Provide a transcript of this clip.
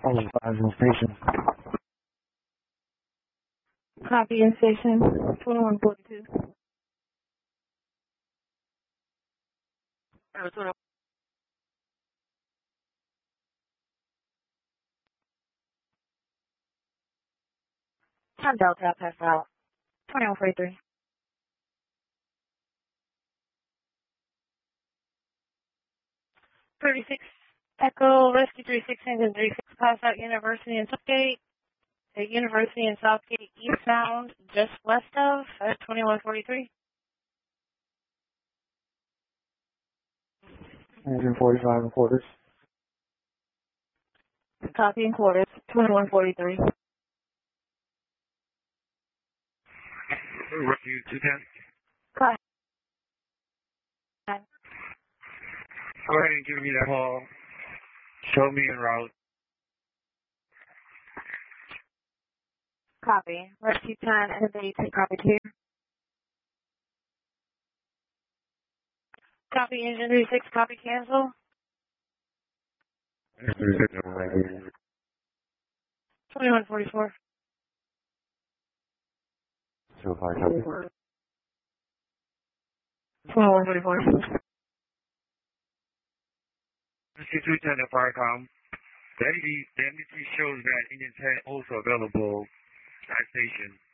All five in station. Copy in station 2142. Time Delta passed out 2143. Echo Rescue 36 Engine 36 pass out University and Southgate. At University and Southgate eastbound just west of 2143. Engine 45 and quarters. Copy in quarters 2143. Rescue 210. Copy. Go ahead and give me that call. Show me en route. Copy. Rescue 10 and the 2 copy 2. Copy engine 36, copy cancel. 2144. 2144. Rescue 210 at Firecom. The entity shows that engine 10 also available at station.